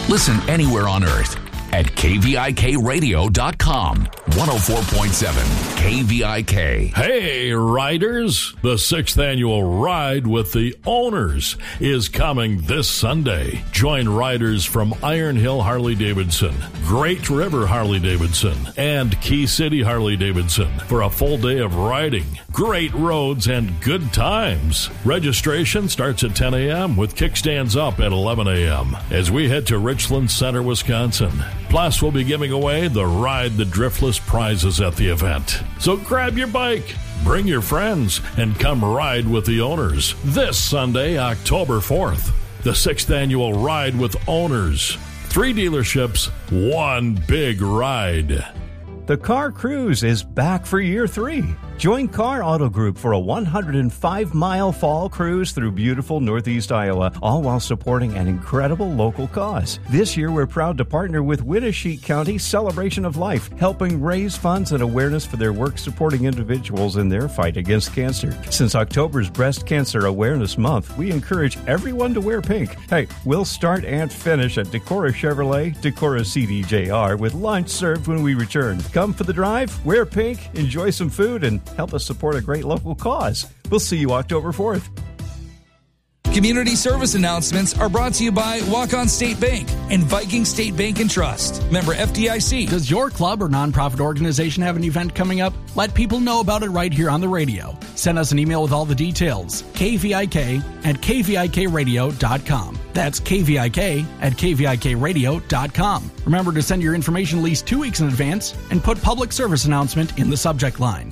Listen anywhere on earth at KVIKradio.com. 104.7 KVIK. Hey, riders! The 6th annual Ride with the Owners is coming this Sunday. Join riders from Iron Hill Harley-Davidson, Great River Harley-Davidson, and Key City Harley-Davidson for a full day of riding, great roads, and good times. Registration starts at 10 a.m. with kickstands up at 11 a.m. as we head to Richland Center, Wisconsin. Plus, we'll be giving away the Ride the Driftless prizes at the event. So grab your bike, bring your friends, and come ride with the Owners this Sunday, October 4th. The 6th annual Ride with Owners. 3 dealerships, 1 big ride. The Car Cruise is back for year 3. Join Car Auto Group for a 105-mile fall cruise through beautiful Northeast Iowa, all while supporting an incredible local cause. This year, we're proud to partner with Winnesheek County Celebration of Life, helping raise funds and awareness for their work supporting individuals in their fight against cancer. Since October's Breast Cancer Awareness Month, we encourage everyone to wear pink. Hey, we'll start and finish at Decorah Chevrolet, Decorah CDJR, with lunch served when we return. Come for the drive, wear pink, enjoy some food, and help us support a great local cause. We'll see you October 4th. Community service announcements are brought to you by Walk-On State Bank and Viking State Bank and Trust. Member FDIC. Does your club or nonprofit organization have an event coming up? Let people know about it right here on the radio. Send us an email with all the details. KVIK@KVIKradio.com. That's KVIK@KVIKradio.com. Remember to send your information at least 2 weeks in advance and put public service announcement in the subject line.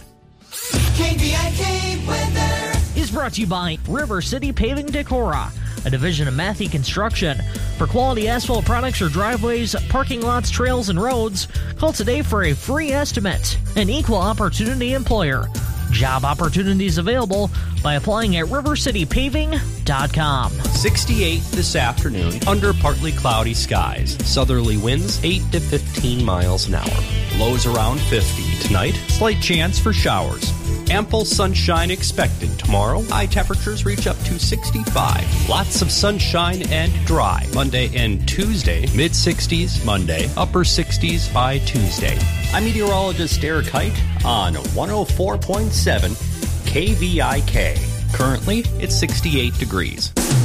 KVIK weather is brought to you by River City Paving Decorah, a division of Matthew Construction. For quality asphalt products or driveways, parking lots, trails, and roads, call today for a free estimate. An equal opportunity employer. Job opportunities available by applying at rivercitypaving.com. 68 this afternoon under partly cloudy skies. Southerly winds 8 to 15 miles an hour. Lows around 50. Tonight, slight chance for showers. Ample sunshine expected tomorrow. High temperatures reach up to 65. Lots of sunshine and dry. Monday and Tuesday, mid-60s Monday, upper 60s by Tuesday. I'm meteorologist Eric Height on 104.7 KVIK. Currently, it's 68 degrees.